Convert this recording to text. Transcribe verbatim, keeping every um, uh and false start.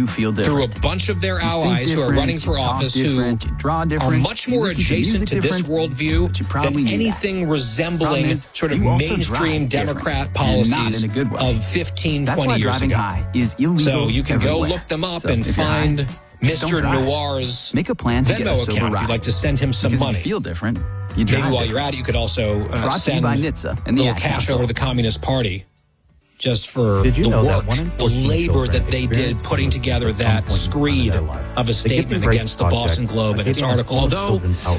you feel different. through a bunch of their You think allies who are different, running for you talk office who different, you draw are different, much you more listen to adjacent music to this different, worldview but you than probably knew that. anything resembling Problem is, sort of you also mainstream drive different, Democrat and policies not in a good way. of fifteen, That's twenty why years driving ago. high is illegal So you can go everywhere. look them up So and if you're high, find just don't Mister drive. Noir's Make a plan to get a Venmo sober account if ride. you'd like to send him some Because money. if you feel different, you Maybe drive while different. you're at it, you could also uh, Brought to you send by a NHTSA and the little Ad cash Council. over to the Communist Party just for Did you the know that work, one in the fourteen labor children that they did experience putting pain together at some that point in time in screed their life? of a The Giving statement Grace against the Project, Boston Globe and its Acadiana's article. own Although children's outreach